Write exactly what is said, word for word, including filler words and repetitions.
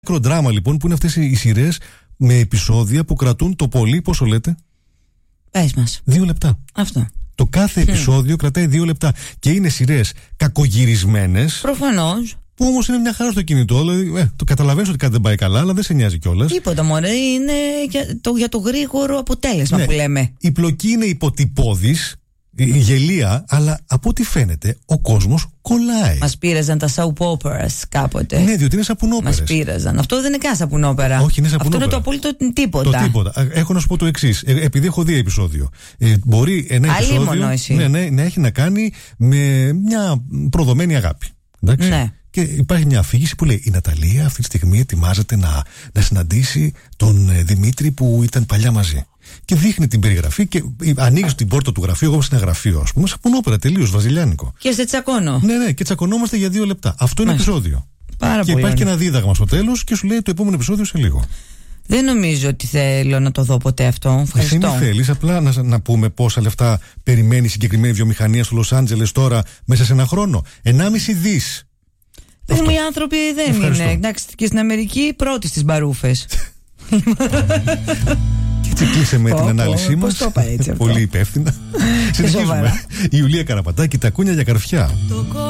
Μικροδράμα λοιπόν που είναι αυτές οι σειρές με επεισόδια που κρατούν το πολύ, πόσο λέτε? Πες μας. Δύο λεπτά. Αυτό. Το κάθε επεισόδιο mm. κρατάει δύο λεπτά. Και είναι σειρές κακογυρισμένες. Προφανώς. Που όμως είναι μια χαρά στο κινητό. Δηλαδή, ε, το καταλαβαίνεις ότι κάτι δεν πάει καλά, αλλά δεν σε νοιάζει κιόλας. Τίποτα, μωρέ. Είναι για το, για το γρήγορο αποτέλεσμα ναι, που λέμε. Η πλοκή είναι υποτυπώδης, η γελία, αλλά από ό,τι φαίνεται ο κόσμος κολλάει. Μας πείραζαν τα soap operas κάποτε. Ναι, διότι είναι σαπουνόπερες. Μας πείραζαν. Αυτό δεν είναι καν σαπουνόπερα. Όχι, είναι σαπουνόπερα. Αυτό είναι το απόλυτο τίποτα. Το τίποτα. Έχω να σου πω το εξής. Ε, επειδή έχω δει επεισόδιο. Ε, μπορεί ένα Άλλη επεισόδιο ναι, ναι, να έχει να κάνει με μια προδομένη αγάπη. Εντάξει. Ναι. Και υπάρχει μια αφήγηση που λέει: η Ναταλία αυτή τη στιγμή ετοιμάζεται να, να συναντήσει τον ε, Δημήτρη που ήταν παλιά μαζί. Και δείχνει την περιγραφή και ανοίγει την πόρτα του γραφείου. Εγώ είμαι σε ένα γραφείο, α πούμε, σαπουνόπερα τελείως βασιλιάνικο. Και σε τσακώνω. Ναι, ναι, και τσακωνόμαστε για δύο λεπτά. Αυτό είναι Μάλιστα. επεισόδιο. Πάρα και πολύ υπάρχει ωραία. και ένα δίδαγμα στο τέλος και σου λέει το επόμενο επεισόδιο σε λίγο. Δεν νομίζω ότι θέλω να το δω ποτέ αυτό. Ευχαριστώ. Εσύ μη θέλεις απλά να, να πούμε πόσα λεφτά περιμένει η συγκεκριμένη βιομηχανία στο Λος Άντζελες τώρα μέσα σε ένα χρόνο? Ενάμιση δις. Οι άνθρωποι δεν Ευχαριστώ. είναι. Εντάξει, και στην Αμερική πρώτοι στις μπαρούφες. Και έτσι κλείσαμε την ανάλυση μας. Πώς το είπα έτσι αυτό? Πολύ υπεύθυνα. Συνεχίζουμε. Η Ιουλία Καραπατάκη, τα κούνια για καρφιά.